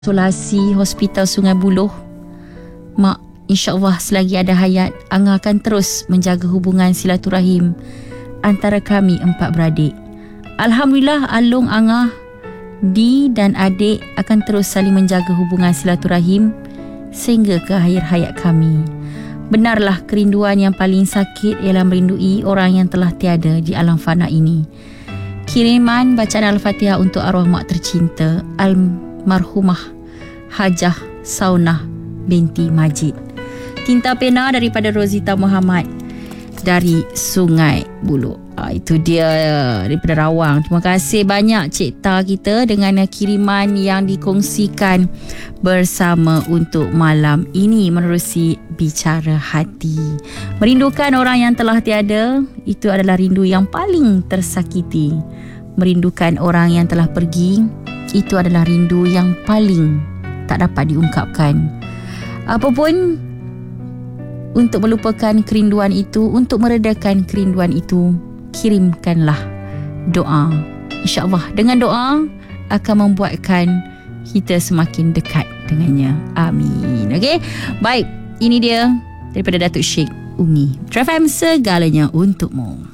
Isolasi Hospital Sungai Buloh. Mak, insya-Allah selagi ada hayat, Angah akan terus menjaga hubungan silaturahim antara kami empat beradik. Alhamdulillah, Along, Angah, Di dan adik akan terus saling menjaga hubungan silaturahim sehingga ke akhir hayat kami. Benarlah kerinduan yang paling sakit ialah merindui orang yang telah tiada di alam fana ini. Kiriman bacaan Al-Fatihah untuk arwah mak tercinta Almarhumah Hajah Saunah binti Majid. Tinta pena daripada Rozita Muhammad dari Sungai Buloh. Itu dia daripada Rawang. Terima kasih banyak Cik Ta kita dengan kiriman yang dikongsikan bersama untuk malam ini menerusi Bicara Hati. Merindukan orang yang telah tiada, itu adalah rindu yang paling tersakiti. Merindukan orang yang telah pergi, itu adalah rindu yang paling tak dapat diungkapkan. Apapun untuk melupakan kerinduan itu, untuk meredakan kerinduan itu, kirimkanlah doa. InsyaAllah dengan doa akan membuatkan kita semakin dekat dengannya. Amin. Okey, baik, ini dia daripada Datuk Sheikh Umi. True FM, segalanya untukmu.